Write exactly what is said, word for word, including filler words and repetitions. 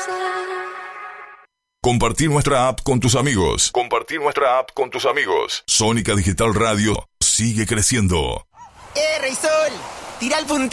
Compartir nuestra app con tus amigos. Compartir nuestra app con tus amigos. Sónica Digital Radio sigue creciendo. ¡Eh, Rey Sol! ¡Tira el puntero!